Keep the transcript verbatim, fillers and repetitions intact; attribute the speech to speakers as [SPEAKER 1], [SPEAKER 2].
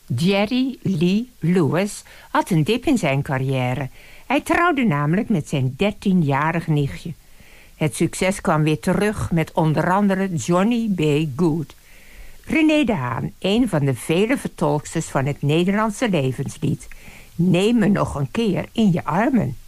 [SPEAKER 1] Jerry Lee Lewis had een dip in zijn carrière. Hij trouwde namelijk met zijn dertienjarig nichtje. Het succes kwam weer terug met onder andere Johnny B. Good. René de Haan, een van de vele vertolksters van het Nederlandse levenslied. Neem me nog een keer in je armen.